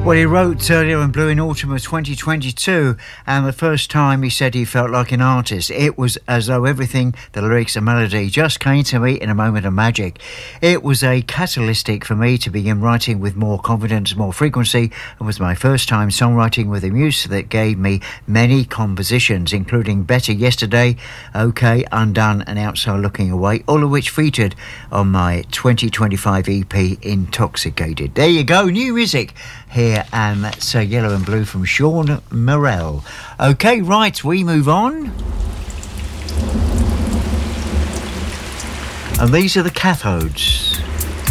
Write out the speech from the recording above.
Well, he wrote Yellow and Blue in autumn of 2022, and the first time he said he felt like an artist, it was as though everything, the lyrics and melody, just came to me in a moment of magic. It was a catalytic for me to begin writing with more confidence, more frequency, and was my first time songwriting with a muse that gave me many compositions, including Better Yesterday, OK, Undone, and Outside Looking Away, all of which featured on my 2025 EP, Intoxicated. There you go, new music here, and that's Yellow and Blue from Sean Morell. Okay, right, we move on. And these are the Cathodes.